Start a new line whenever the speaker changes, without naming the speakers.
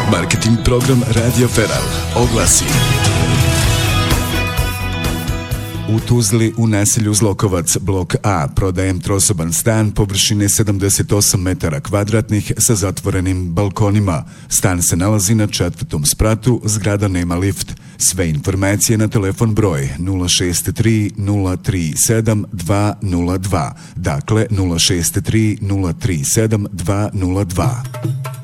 Marketing program Radio Feral. Oglasi. U Tuzli u naselju Zlokovac, blok A, prodajem trosoban stan površine 78 metara kvadratnih sa zatvorenim balkonima. Stan se nalazi na 4. spratu, zgrada nema lift. Sve informacije na telefon broj 063 037 202. Dakle, 063 037 202.